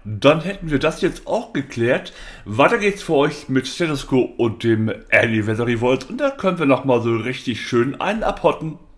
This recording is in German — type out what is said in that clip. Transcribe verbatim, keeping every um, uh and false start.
dann hätten wir das jetzt auch geklärt. Weiter geht's für euch mit Status Quo und dem Anniversary Vault und da können wir nochmal so richtig schön einen abhotten.